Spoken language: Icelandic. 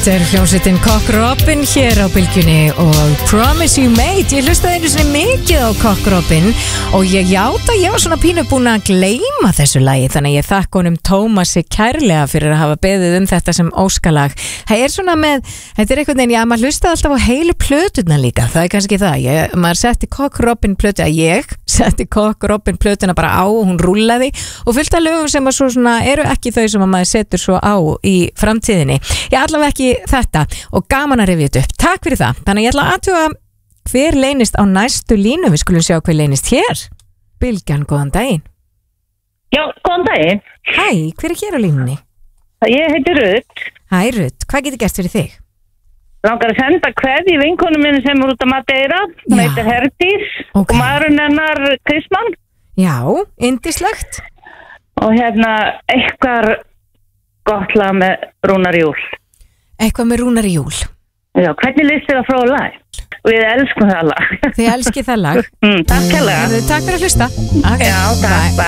Þetta hljómsveitin Cock Robin hér á bylgjunni og Promise You Made. Ég hlustaði einu sinni mikið á Cock Robin og ég játa, ég var svona pínu búin að gleyma þessu lagi, þannig ég þakka honum Tómasi kærlega fyrir að hafa beðið þetta sem óskalag. Það svona með, þetta einhvern veginn, já, maður hlustaði alltaf á heilu plötuna líka, það kannski það, maður setti Cock Robin plötu, ég setti Cock Robin plötuna bara á og hún rúllaði og fullt af lögum sem að svo svona eru ekki þau sem að maður setur svo á í framtíðinni. Ég allavega ekki þetta og gaman að rifja þetta upp. Takk fyrir það. Þannig ég ætla að athuga hver leynist á næstu línu. Við skulum sjá hver leynist hér. Bylgjan, góðan daginn. Já, góðan daginn. Hæ, hver er hér á línunni? Ég heiti Rutt. Hæ Rutt, hvað getur gert fyrir þig? Langar að senda kveðju í vinkonu minni sem er út á Madeira. Hún heitir Herdís og maðurinn hennar Kristmann. Já, yndislegt. Og eitthvað gott lag með Rúnar Júl. Eitthvað með Rúnar Júl. Já, hvernig líst þér að frá lag? Við elskum það lag. Þið elskið það lag. Takk hérlega. Takk fyrir að hlusta. Já, takk.